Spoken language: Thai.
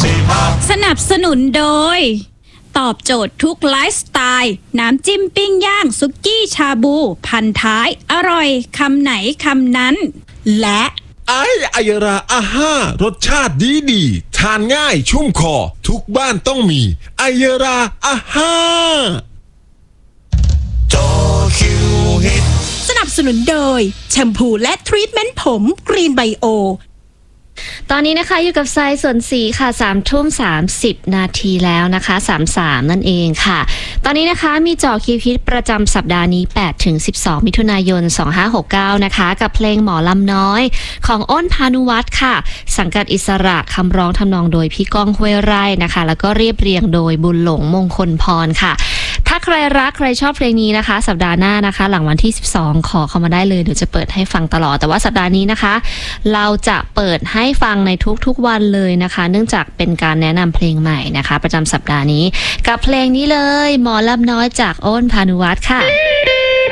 สนับสนุนโดยตอบโจทย์ทุกไลฟ์สไตล์น้ำจิ้มปิ้งย่างสุกี้ชาบูพันท้ายอร่อยคำไหนคำนั้นและไอยราอาห้ารสชาติดีทานง่ายชุ่มคอทุกบ้านต้องมีไอยราอาห้าสนับสนุนโดยแชมพูและทรีทเมนต์ผมกรีนไบโอตอนนี้นะคะอยู่กับทรายส่วนสีค่ะ3:30 นาทีแล้วนะคะ33นั่นเองค่ะตอนนี้นะคะมีเจาะคิวฮิตประจำสัปดาห์นี้8-12 มิถุนายน2569นะคะกับเพลงหมอลำน้อยของอ้นพานุวัฒน์ค่ะสังกัดอิสระคำร้องทำนองโดยพี่ก้องห้วยไร่นะคะแล้วก็เรียบเรียงโดยบุญหลงมงคลพรค่ะถ้าใครรักใครชอบเพลงนี้นะคะสัปดาห์หน้านะคะหลังวันที่12ขอเข้ามาได้เลยเดี๋ยวจะเปิดให้ฟังตลอดแต่ว่าสัปดาห์นี้นะคะเราจะเปิดให้ฟังในทุกๆวันเลยนะคะเนื่องจากเป็นการแนะนำเพลงใหม่นะคะประจำสัปดาห์นี้กับเพลงนี้เลยหมอลำน้อยจากอ้นพานุวัฒน์ค่ะ